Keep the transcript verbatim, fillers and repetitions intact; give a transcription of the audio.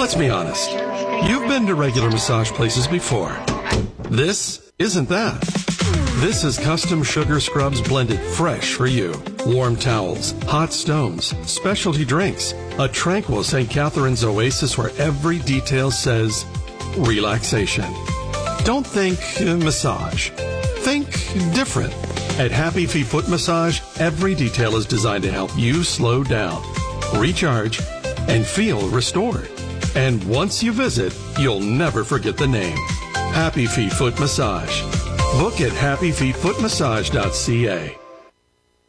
Let's be honest. You've been to regular massage places before. This isn't that. This is custom sugar scrubs blended fresh for you. Warm towels, hot stones, specialty drinks, a tranquil Saint Catherine's oasis where every detail says relaxation. Don't think uh, massage. Think different. At Happy Feet Foot Massage, every detail is designed to help you slow down, recharge, and feel restored. And once you visit, you'll never forget the name. Happy Feet Foot Massage. Book at happy feet foot massage dot c a.